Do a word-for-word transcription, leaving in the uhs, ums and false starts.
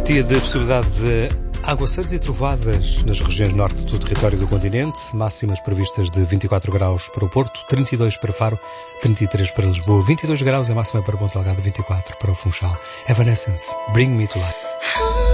Garantia de possibilidade de aguaceiros e trovadas nas regiões norte do território do continente. Máximas previstas de vinte e quatro graus para o Porto, trinta e dois para Faro, trinta e três para Lisboa, vinte e dois graus é a máxima para Ponta Delgada, vinte e quatro para o Funchal. Evanescence, Bring Me to Life.